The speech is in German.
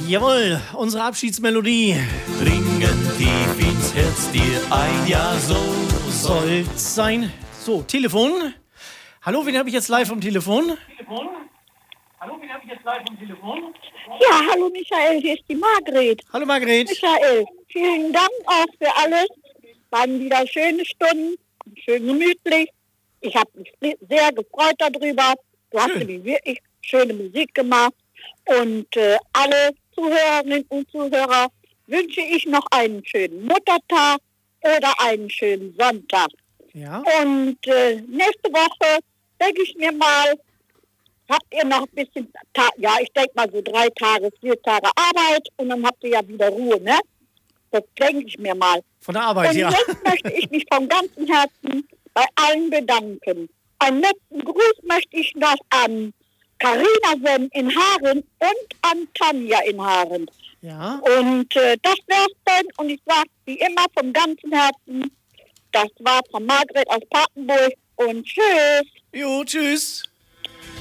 Jawohl, unsere Abschiedsmelodie. Dringend tief ins Herz dir ein, ja so soll's sein. So, Telefon. Hallo, wen habe ich jetzt live am Telefon? Ja, hallo Michael, hier ist die Margret. Hallo Margret. Michael, vielen Dank auch für alles. Waren wieder schöne Stunden, schön gemütlich. Ich habe mich sehr gefreut darüber. Du hast nämlich wirklich schöne Musik gemacht. Und alle Zuhörerinnen und Zuhörer wünsche ich noch einen schönen Muttertag oder einen schönen Sonntag. Ja. Und nächste Woche denke ich mir mal, habt ihr noch ein bisschen, ich denke mal so 3 Tage, 4 Tage Arbeit und dann habt ihr ja wieder Ruhe, ne? Das denke ich mir mal. Von der Arbeit, und ja. jetzt möchte ich mich von ganzem Herzen bei allen bedanken. Einen letzten Gruß möchte ich noch an Carina Sen in Haaren und an Tanja in Haaren. Ja. Und das wär's dann. Und ich sage wie immer vom ganzen Herzen, das war von Margret aus Papenburg und tschüss. Jo, tschüss.